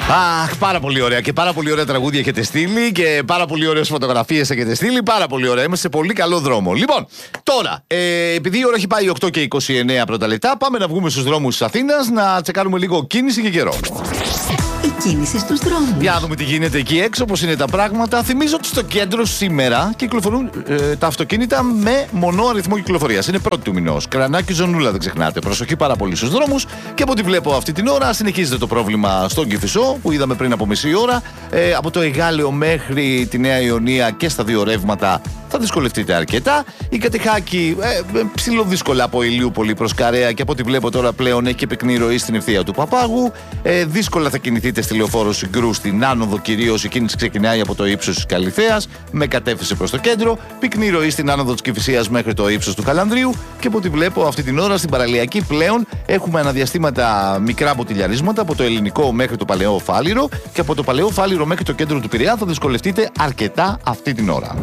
Αχ, πάρα πολύ ωραία. Και πάρα πολύ ωραία τραγούδια έχετε στείλει και πάρα πολύ ωραίες φωτογραφίες έχετε στείλει. Πάρα πολύ ωραία. Είμαστε σε πολύ καλό δρόμο. Λοιπόν, τώρα, επειδή η ώρα έχει πάει 8 και 29 πρώτα λεπτά, πάμε να βγούμε στους δρόμους της Αθήνας να τσεκάρουμε λίγο κίνηση και καιρό. Η κίνηση στους δρόμους. Για να δούμε τι γίνεται εκεί έξω, πώς είναι τα πράγματα. Θυμίζω ότι στο κέντρο σήμερα κυκλοφορούν τα αυτοκίνητα με μονό αριθμό κυκλοφορίας. Είναι πρώτη του μηνός. Κρανάκι, ζωνούλα, δεν ξεχνάτε. Προσοχή πάρα πολύ στους δρόμους. Και από ό,τι βλέπω αυτή την ώρα, συνεχίζεται το πρόβλημα στον Κηφισό που είδαμε πριν από μισή ώρα. Από το Εγάλεο μέχρι τη Νέα Ιωνία και στα δύο ρεύματα θα δυσκολευτείτε αρκετά. Η Κατεχάκη ψηλοδύσκολα από Ηλιούπολη προς Καρέα και από ό,τι βλέπω τώρα πλέον έχει και πυκνή ροή στην ευθεία του Παπάγου. Δύσκολα θα κινηθείτε στη Λεωφόρο Συγκρού, στην άνοδο κυρίως. Η κίνηση ξεκινάει από το ύψος της Καλιθέας με κατεύθυνση προς το κέντρο. Πυκνή ροή στην άνοδο της Κηφισίας μέχρι το ύψος του Καλανδρίου. Και από ό,τι βλέπω αυτή την ώρα στην παραλιακή πλέον έχουμε αναδιαστήματα μικρά μποτιλιαρίσματα από το Ελληνικό μέχρι το Παλαιό Φάληρο. Και από το Παλαιό Φάληρο μέχρι το κέντρο του Πειραιά θα δυσκολευτείτε αρκετά αυτή την ώρα.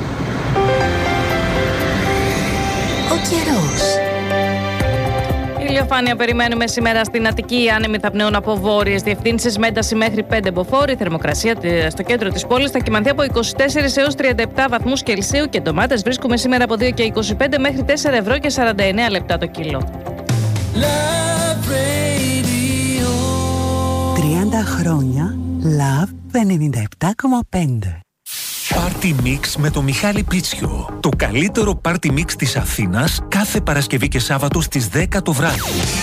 Ο καιρός. Ηλιοφάνεια περιμένουμε σήμερα στην Αττική. Οι άνεμοι θα πνέουν από βόρειες διευθύνσεις με ένταση μέχρι 5 μποφόρ. Η θερμοκρασία στο κέντρο της πόλης θα κυμανθεί από 24 έως 37 βαθμούς Κελσίου και ντομάτες βρίσκουμε σήμερα από 2 και 25 μέχρι 4 ευρώ και 49 λεπτά το κιλό. 30 χρόνια Love 97,5. Party Mix με το Μιχάλη Πίτσιο. Το καλύτερο Party Mix της Αθήνας κάθε Παρασκευή και Σάββατο στις 10 το βράδυ.